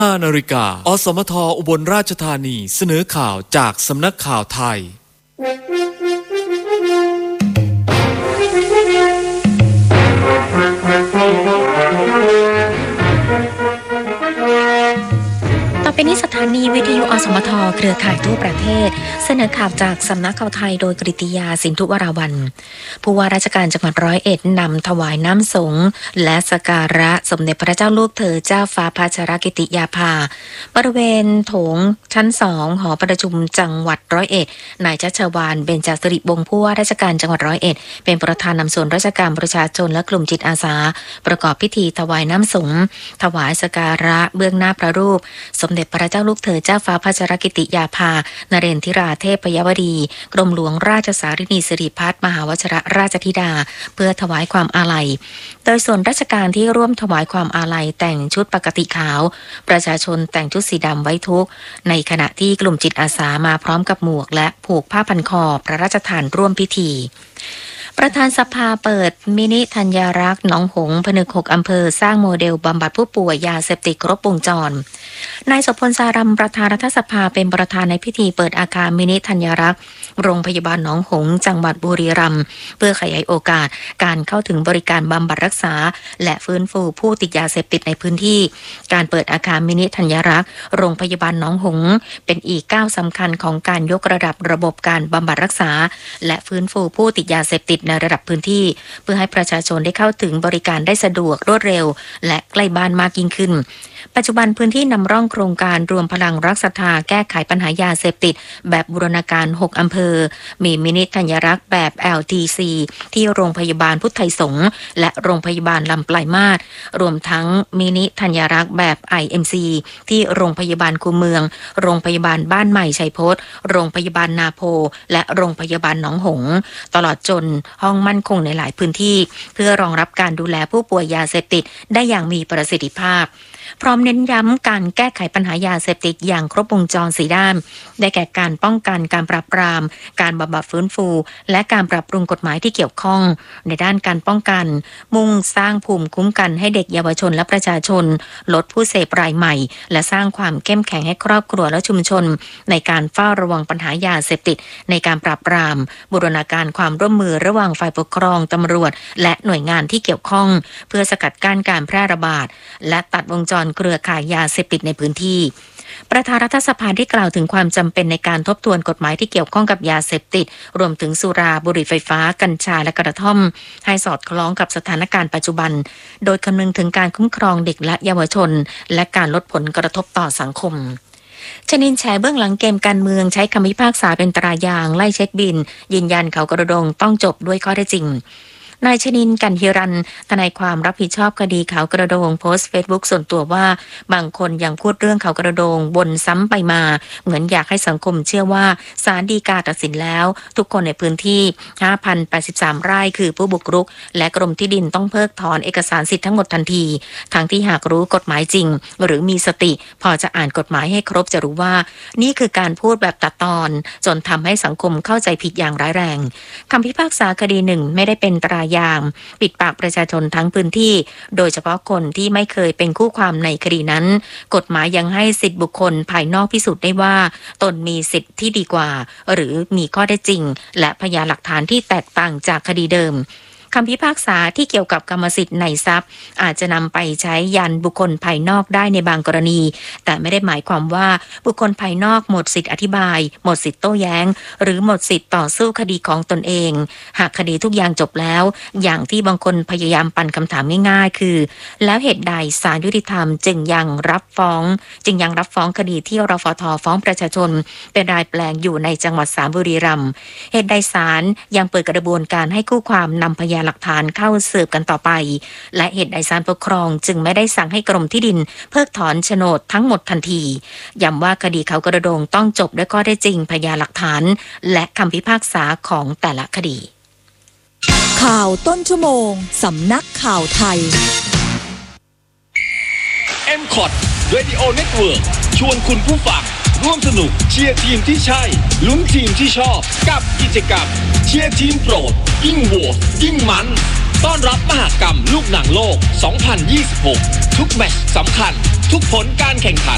5 นาฬิกาอสมทอุบลราชธานีเสนอข่าวจากสำนักข่าวไทยต่อไปนี้สถานีวิทยุอสมทเครือข่ายทั่วประเทศเสนอข่าวจากสำนักข่าวไทยโดยกฤติยาสินธุวราวัลย์ผู้ว่าราชการจังหวัด101นำถวายน้ำสงฆ์และสักการะสมเด็จพระเจ้าลูกเธอเจ้าฟ้าพัชรกิติยาภาบริเวณโถงชั้น2หอประชุมจังหวัด101นายชัชวาลเบญจสิริวงศ์ผู้ว่าราชการจังหวัด101เป็นประธานนำส่วนราชการประชาชนและกลุ่มจิตอาสาประกอบพิธีถวายน้ำสงฆ์ถวายสักการะเบื้องหน้าพระรูปสมเด็จพระเจ้าลูกเธอเจ้าฟ้าพัชรกิติยาภานเรนทิราเทพยวดีกรมหลวงราชสารินีสิริพัฒน์มหาวชิรราชธิดาเพื่อถวายความอาลัยโดยส่วนราชการที่ร่วมถวายความอาลัยแต่งชุดปกติขาวประชาชนแต่งชุดสีดำไว้ทุกข์ในขณะที่กลุ่มจิตอาสามาพร้อมกับหมวกและผูกผ้าพันคอพระราชทานร่วมพิธีประธานสภาเปิดมินิธัญรักษ์หนองหงส์ผนึก6อำเภอสร้างโมเดลบำบัดผู้ป่วยยาเสพติดครบวงจรนายสมพลสารัมประธานรัฐสภาเป็นประธานในพิธีเปิดอาคารมินิธัญรักษ์โรงพยาบาลหนองหงส์จังหวัดบุรีรัมย์เพื่อขยายโอกาสการเข้าถึงบริการบำบัดรักษาและฟื้นฟูผู้ติดยาเสพติดในพื้นที่การเปิดอาคารมินิธัญรักษ์โรงพยาบาลหนองหงส์เป็นอีกก้าวสำคัญของการยกระดับระบบการบำบัดรักษาและฟื้นฟูผู้ติดยาเสพติดในระดับพื้นที่เพื่อให้ประชาชนได้เข้าถึงบริการได้สะดวกรวดเร็วและใกล้บ้านมากยิ่งขึ้นปัจจุบันพื้นที่นำร่องโครงการรวมพลังรักศรัทธาแก้ไขปัญหายาเสพติดแบบบูรณาการ6อำเภอมีมินิธัญรักษ์แบบ LTC ที่โรงพยาบาลพุทธไทยสงฆ์และโรงพยาบาลลำปลายมาศรวมทั้งมินิธัญรักษ์แบบ IMC ที่โรงพยาบาลคูเมืองโรงพยาบาลบ้านใหม่ชัยพจน์โรงพยาบาลนาโพและโรงพยาบาลหนองหงส์ตลอดจนห้องมั่นคงในหลายพื้นที่เพื่อรองรับการดูแลผู้ป่วยยาเสพติดได้อย่างมีประสิทธิภาพพร้อมเน้นย้ำการแก้ไขปัญหายาเสพติดอย่างครบวงจร4ด้านได้แก่การป้องกันการปราบปรามการบำบัดฟื้นฟูและการปรับปรุงกฎหมายที่เกี่ยวข้องในด้านการป้องกันมุ่งสร้างภูมิคุ้มกันให้เด็กเยาวชนและประชาชนลดผู้เสพรายใหม่และสร้างความเข้มแข็งให้ครอบครัวและชุมชนในการเฝ้าระวังปัญหายาเสพติดในการปราบปรามบูรณาการความร่วมมือระหว่างฝ่ายปกครองตำรวจและหน่วยงานที่เกี่ยวข้องเพื่อสกัดกั้นการแพร่ระบาดและตัดวงจรเครือข่ายยาเสพติดในพื้นที่ประธานรัฐสภาได้กล่าวถึงความจำเป็นในการทบทวนกฎหมายที่เกี่ยวข้องกับยาเสพติดรวมถึงสุราบุหรี่ไฟฟ้ากัญชาและกระท่อมให้สอดคล้องกับสถานการณ์ปัจจุบันโดยคำนึงถึงการคุ้มครองเด็กและเยาวชนและการลดผลกระทบต่อสังคมชนินแฉเบื้องหลังเกมการเมืองใช้คำพิพากษาเป็นตรายางไล่เช็คบินยืนยันเขากระโดงต้องจบด้วยข้อเท็จจริงนายชนินทร์ กันฮิรันทนายความรับผิดชอบคดีเขากระโดงโพสต์เฟซบุ๊กส่วนตัวว่าบางคนยังพูดเรื่องเขากระโดงวนซ้ำไปมาเหมือนอยากให้สังคมเชื่อว่าศาลฎีกาตัดสินแล้วทุกคนในพื้นที่ 5,083 ไร่คือผู้บุกรุกและกรมที่ดินต้องเพิกถอนเอกสารสิทธิ์ทั้งหมดทันทีทั้งที่หากรู้กฎหมายจริงหรือมีสติพอจะอ่านกฎหมายให้ครบจะรู้ว่านี่คือการพูดแบบตัดตอนจนทำให้สังคมเข้าใจผิดอย่างร้ายแรงคำพิพากษาคดีหนึ่งไม่ได้เป็นตรายางปิดปากประชาชนทั้งพื้นที่โดยเฉพาะคนที่ไม่เคยเป็นคู่ความในคดีนั้นกฎหมายยังให้สิทธิบุคคลภายนอกพิสูจน์ได้ว่าตนมีสิทธิที่ดีกว่าหรือมีข้อเท็จจริงและพยานหลักฐานที่แตกต่างจากคดีเดิมคำพิพากษาที่เกี่ยวกับกรรมสิทธิ์ในทรัพย์อาจจะนำไปใช้ยันบุคคลภายนอกได้ในบางกรณีแต่ไม่ได้หมายความว่าบุคคลภายนอกหมดสิทธิอธิบายหมดสิทธิโต้แย้งหรือหมดสิทธิต่อสู้คดีของตนเองหากคดีทุกอย่างจบแล้วอย่างที่บางคนพยายามปั่นคำถามง่ายๆคือแล้วเหตุใดศาลยุติธรรมจึงยังรับฟ้องคดีที่รฟท.ฟ้องประชาชนเป็นรายแปลงอยู่ในจังหวัดบุรีรัมย์เหตุใดศาลยังเปิดกระบวนการให้คู่ความนำพยานหลักฐานเข้าสืบกันต่อไปและเหตุใดศาลปกครองจึงไม่ได้สั่งให้กรมที่ดินเพิกถอนโฉนดทั้งหมดทันทีย้ำว่าคดีเขากระโดงต้องจบด้วยข้อเท็จจริงพยานหลักฐานและคำพิพากษาของแต่ละคดีข่าวต้นชั่วโมงสำนักข่าวไทย M-Cot Radio Network ชวนคุณผู้ฟังร่วมสนุกเชียร์ทีมที่ใช่ลุ้นทีมที่ชอบกับกิจกรรมเชียร์ทีมโปรดยิ่งโหวตยิ่งมันต้อนรับมหกรรมลูกหนังโลก 2026 ทุกแมตช์สำคัญทุกผลการแข่งขัน